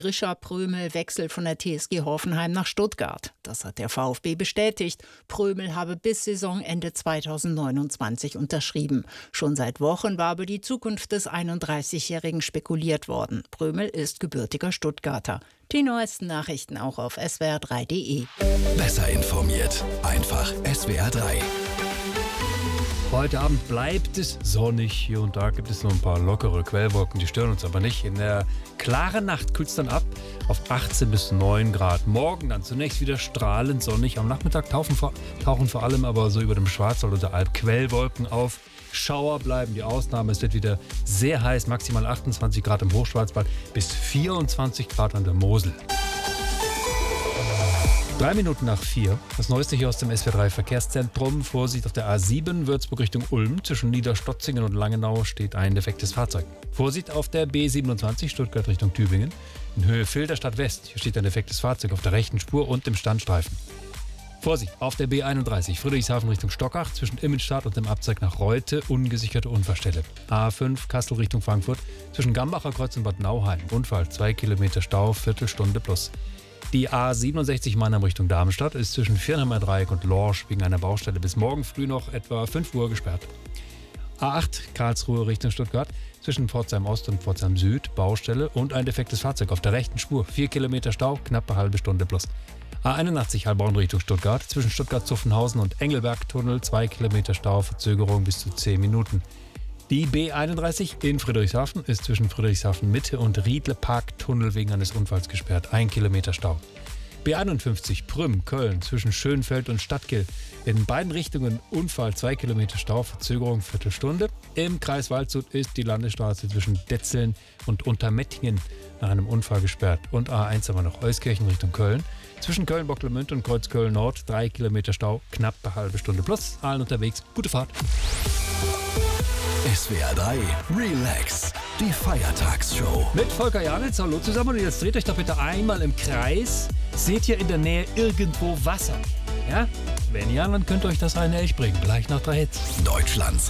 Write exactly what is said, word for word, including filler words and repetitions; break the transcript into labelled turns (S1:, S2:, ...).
S1: Grisha Prömel wechselt von der T S G Hoffenheim nach Stuttgart. Das hat der VfB bestätigt. Prömel habe bis Saisonende zweitausendneunundzwanzig unterschrieben. Schon seit Wochen war über die Zukunft des einunddreißigjährigen spekuliert worden. Prömel ist gebürtiger Stuttgarter. Die neuesten Nachrichten auch auf S W R drei punkt de.
S2: Besser informiert. Einfach S W R drei.
S3: Heute Abend bleibt es sonnig. Hier und da gibt es nur ein paar lockere Quellwolken, die stören uns aber nicht. In der klaren Nacht kühlt es dann ab auf achtzehn bis neun Grad. Morgen dann zunächst wieder strahlend sonnig. Am Nachmittag tauchen vor, tauchen vor allem aber so über dem Schwarzwald oder Alb Quellwolken auf. Schauer bleiben die Ausnahme. Es wird wieder sehr heiß, maximal achtundzwanzig Grad im Hochschwarzwald bis vierundzwanzig Grad an der Mosel. Drei Minuten nach vier. Das Neueste hier aus dem S W R drei Verkehrszentrum. Vorsicht auf der A sieben Würzburg Richtung Ulm. Zwischen Niederstotzingen und Langenau steht ein defektes Fahrzeug. Vorsicht auf der B siebenundzwanzig Stuttgart Richtung Tübingen. In Höhe Filderstadt West. Hier steht ein defektes Fahrzeug auf der rechten Spur und im Standstreifen. Vorsicht auf der B einunddreißig Friedrichshafen Richtung Stockach. Zwischen Immenstadt und dem Abzweig nach Reute. Ungesicherte Unfallstelle. A fünf Kassel Richtung Frankfurt. Zwischen Gambacher Kreuz und Bad Nauheim. Unfall. Zwei Kilometer Stau. Viertelstunde plus. Die A siebenundsechzig Mannheim Richtung Darmstadt ist zwischen Viernheimer Dreieck und Lorsch wegen einer Baustelle bis morgen früh noch etwa fünf Uhr gesperrt. A acht Karlsruhe Richtung Stuttgart zwischen Pforzheim Ost und Pforzheim Süd Baustelle und ein defektes Fahrzeug auf der rechten Spur. Vier Kilometer Stau, knappe halbe Stunde plus. A einundachtzig Heilbronn Richtung Stuttgart zwischen Stuttgart-Zuffenhausen und Engelberg-Tunnel. Zwei Kilometer Stau, Verzögerung bis zu zehn Minuten. Die B einunddreißig in Friedrichshafen ist zwischen Friedrichshafen Mitte und Riedle-Park-Tunnel wegen eines Unfalls gesperrt. Ein Kilometer Stau. B einundfünfzig Prüm, Köln, zwischen Schönfeld und Stadtgil. In beiden Richtungen Unfall, zwei Kilometer Stau, Verzögerung, Viertelstunde. Im Kreis Waldshut ist die Landesstraße zwischen Detzeln und Untermettingen nach einem Unfall gesperrt. Und A eins aber noch Euskirchen Richtung Köln. Zwischen Köln-Bocklemünd und Kreuzköln-Nord, drei Kilometer Stau, knapp eine halbe Stunde plus. Allen unterwegs, gute Fahrt.
S2: S W R drei Relax, die Feiertagsshow.
S3: Mit Volker Janitz, hallo zusammen. Und jetzt dreht euch doch bitte einmal im Kreis. Seht ihr in der Nähe irgendwo Wasser? Ja? Wenn ja, dann könnt ihr euch das eine Elch bringen. Gleich nach drei Hits.
S2: Deutschlands